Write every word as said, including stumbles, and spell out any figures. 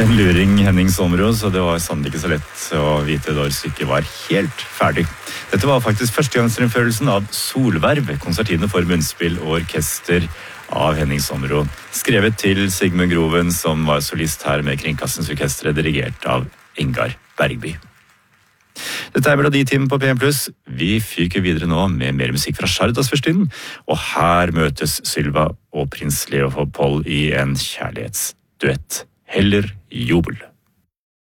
En luring Henning Sommerå, så det var sannelig ikke så lett å vite da stykket var helt ferdig. Dette var faktisk førstegangsfremførelsen av Solverv, konsertine for munnspill og orkester av Henning Sommerå, skrevet til Sigmund Groven, som var solist her med Kringkastingsorkestret, dirigert av Ingar Bergby. Dette er Meloditimen på P en pluss. Vi fyker videre nå med mer musikk fra Stjardasfyrstinnen, og her møtes Sylva og prins Leopold i en kjærlighetsduett. Heller jubel.